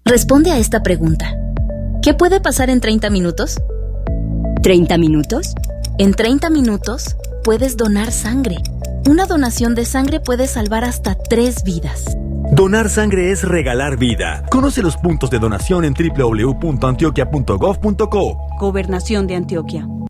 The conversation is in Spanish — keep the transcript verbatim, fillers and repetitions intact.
Responde a esta pregunta. ¿Qué puede pasar en treinta minutos? ¿treinta minutos? En treinta minutos puedes donar sangre. Una donación de sangre puede salvar hasta tres vidas. Donar sangre es regalar vida. Conoce los puntos de donación en doble u doble u doble u punto antioquia punto gov punto co. Gobernación de Antioquia.